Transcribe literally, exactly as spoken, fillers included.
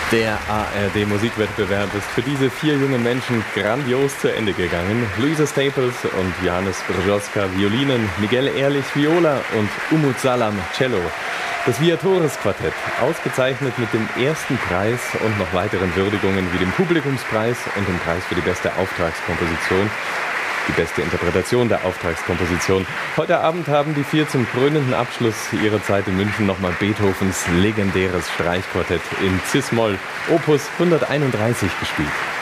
Der A R D-Musikwettbewerb ist für diese vier jungen Menschen grandios zu Ende gegangen. Luisa Staples und Johannes Brzoska Violinen, Miguel Ehrlich Viola und Umut Salam Cello. Das Viatores-Quartett, ausgezeichnet mit dem ersten Preis und noch weiteren Würdigungen wie dem Publikumspreis und dem Preis für die beste Auftragskomposition. Die beste Interpretation der Auftragskomposition. Heute Abend haben die vier zum krönenden Abschluss ihrer Zeit in München nochmal Beethovens legendäres Streichquartett in Cis-Moll, Opus hunderteinunddreißig gespielt.